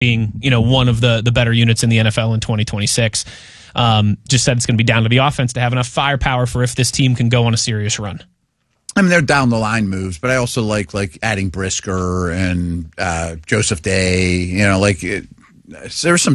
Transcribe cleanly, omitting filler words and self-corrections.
being, one of the better units in the NFL in 2026. Just said it's going to be down to the offense to have enough firepower for if this team can go on a serious run. I mean, they're down the line moves, but I also like adding Brisker and Joseph Day. There's some